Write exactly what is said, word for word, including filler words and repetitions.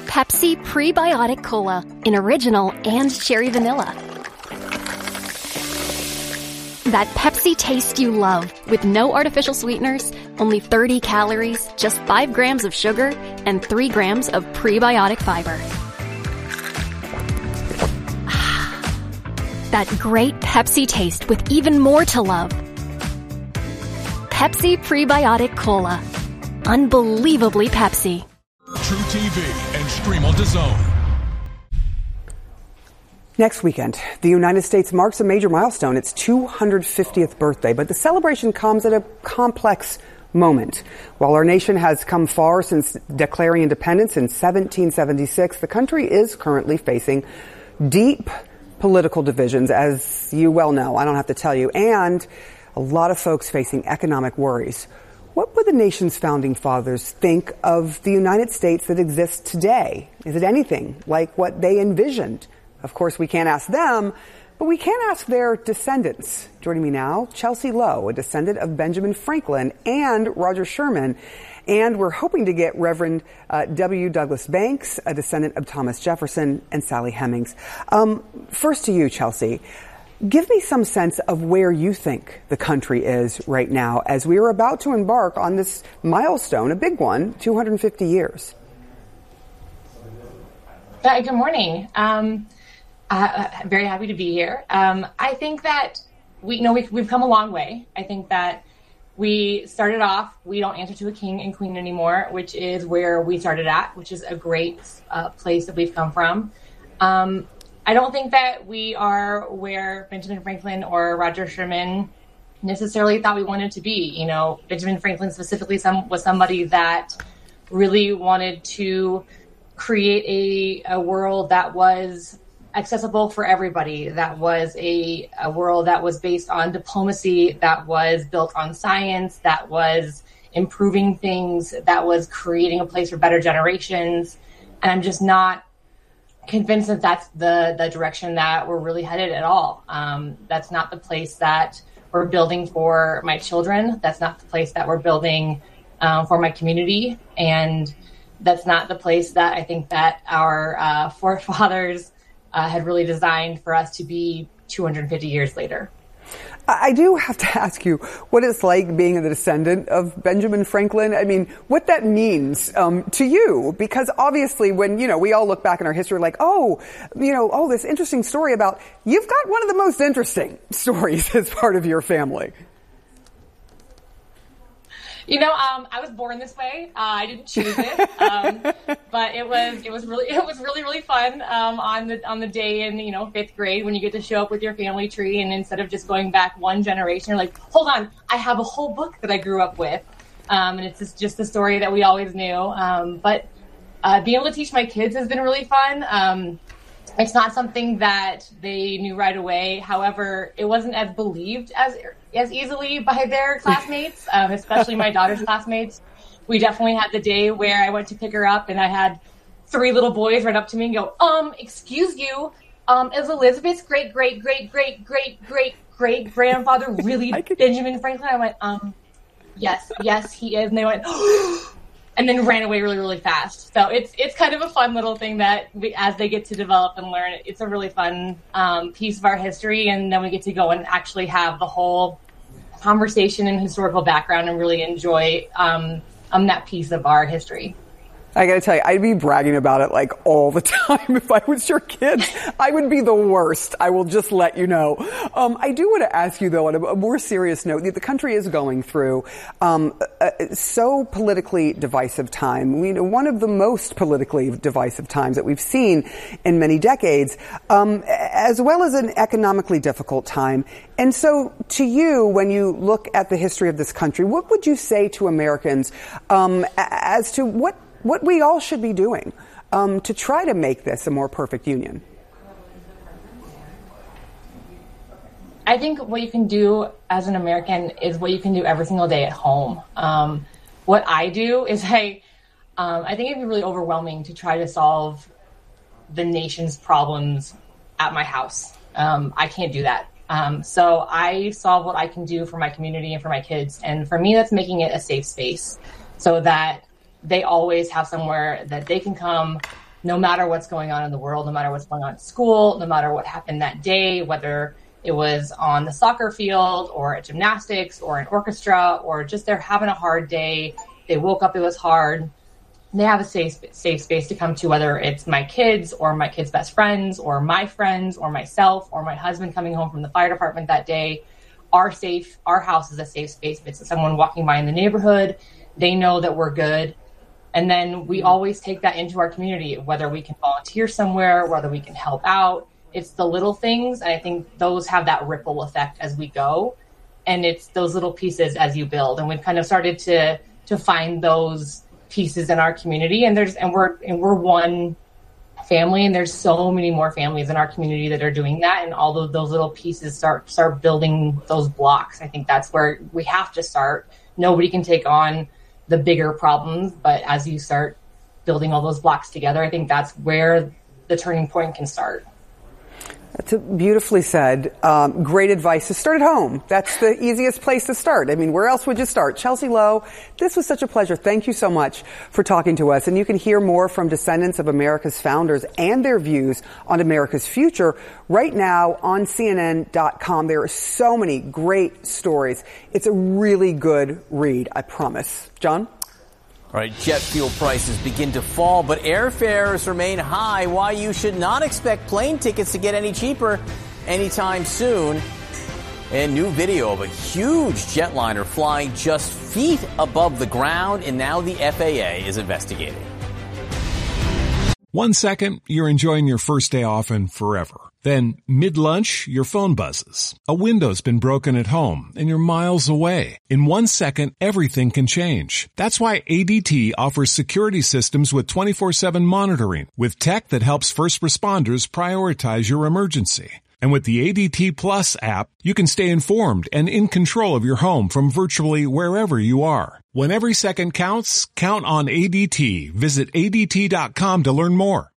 Pepsi Prebiotic Cola in original and cherry vanilla. That Pepsi taste you love, with no artificial sweeteners, only thirty calories, just five grams of sugar, and three grams of prebiotic fiber. That great Pepsi taste with even more to love. Pepsi Prebiotic Cola. Unbelievably Pepsi. True T V and stream on DAZN. Next weekend, the United States marks a major milestone, its two hundred fiftieth birthday, but the celebration comes at a complex moment. While our nation has come far since declaring independence in seventeen seventy-six, the country is currently facing deep political divisions, as you well know. I don't have to tell you. And a lot of folks facing economic worries. What would the nation's founding fathers think of the United States that exists today? Is it anything like what they envisioned? Of course, we can't ask them, but we can ask their descendants. Joining me now, Chelsea Lowe, a descendant of Benjamin Franklin and Roger Sherman. And we're hoping to get Reverend uh, W. Douglas Banks, a descendant of Thomas Jefferson, and Sally Hemings. Um, first to you, Chelsea. Give me some sense of where you think the country is right now as we are about to embark on this milestone, a big one, two hundred fifty years. Uh, good morning. Um, Uh, I'm very happy to be here. Um, I think that we you know we've, we've come a long way. I think that we started off, we don't answer to a king and queen anymore, which is where we started at, which is a great uh, place that we've come from. Um, I don't think that we are where Benjamin Franklin or Roger Sherman necessarily thought we wanted to be. You know, Benjamin Franklin specifically some, was somebody that really wanted to create a, a world that was accessible for everybody, that was a, a world that was based on diplomacy, that was built on science, that was improving things, that was creating a place for better generations. And I'm just not convinced that that's the, the direction that we're really headed at all. Um, that's not the place that we're building for my children. That's not the place that we're building um, for my community. And that's not the place that I think that our uh, forefathers Uh, had really designed for us to be two hundred fifty years later. I do have to ask you what it's like being the descendant of Benjamin Franklin. I mean, what that means um, to you, because obviously when, you know, we all look back in our history like, oh, you know, oh, this interesting story about, you've got one of the most interesting stories as part of your family. You know, um, I was born this way. Uh, I didn't choose it, um, but it was it was really it was really really fun um, on the on the day in you know fifth grade when you get to show up with your family tree, and instead of just going back one generation, you're like, hold on, I have a whole book that I grew up with, um, and it's just, just the story that we always knew. Um, but uh, being able to teach my kids has been really fun. Um, It's not something that they knew right away. However, it wasn't as believed as as easily by their classmates, um, especially my daughter's classmates. We definitely had the day where I went to pick her up and I had three little boys run up to me and go, um, excuse you, um, is Elizabeth's great, great, great, great, great, great, great grandfather really Benjamin Franklin? I went, um, yes, yes, he is. And they went, and then ran away really, really fast. So it's it's kind of a fun little thing that we, as they get to develop and learn, it's a really fun um, piece of our history. And then we get to go and actually have the whole conversation and historical background and really enjoy um, um, that piece of our history. I got to tell you, I'd be bragging about it like all the time if I was your kids. I would be the worst. I will just let you know. Um, I do want to ask you, though, on a, a more serious note, the country is going through um, a, so politically divisive time. We know one of the most politically divisive times that we've seen in many decades, um, as well as an economically difficult time. And so to you, when you look at the history of this country, what would you say to Americans um, as to what what we all should be doing um, to try to make this a more perfect union? I think what you can do as an American is what you can do every single day at home. Um, what I do is I, um, I think it'd be really overwhelming to try to solve the nation's problems at my house. Um, I can't do that. Um, so I solve what I can do for my community and for my kids. And for me, that's making it a safe space so that they always have somewhere that they can come no matter what's going on in the world, no matter what's going on at school, no matter what happened that day, whether it was on the soccer field or at gymnastics or an orchestra, or just they're having a hard day, they woke up, it was hard, they have a safe safe space to come to, whether it's my kids or my kids' best friends or my friends or myself or my husband coming home from the fire department that day. Our safe, our house is a safe space. If it's someone walking by in the neighborhood, they know that we're good. And then we always take that into our community, whether we can volunteer somewhere, whether we can help out. It's the little things. And I think those have that ripple effect as we go. And it's those little pieces as you build. And we've kind of started to to find those pieces in our community. And there's and we're and we're one family, and there's so many more families in our community that are doing that. And all of those little pieces start start building those blocks. I think that's where we have to start. Nobody can take on the bigger problems, but as you start building all those blocks together, I think that's where the turning point can start. That's beautifully said. Um, great advice to start at home. That's the easiest place to start. I mean, where else would you start? Chelsea Lowe, this was such a pleasure. Thank you so much for talking to us. And you can hear more from descendants of America's founders and their views on America's future right now on C N N dot com. There are so many great stories. It's a really good read, I promise. John? All right, jet fuel prices begin to fall, but airfares remain high. Why you should not expect plane tickets to get any cheaper anytime soon. And new video of a huge jetliner flying just feet above the ground, and now the F A A is investigating. One second, you're enjoying your first day off and forever. Then, mid-lunch, your phone buzzes. A window's been broken at home, and you're miles away. In one second, everything can change. That's why A D T offers security systems with twenty-four seven monitoring, with tech that helps first responders prioritize your emergency. And with the A D T Plus app, you can stay informed and in control of your home from virtually wherever you are. When every second counts, count on A D T. Visit A D T dot com to learn more.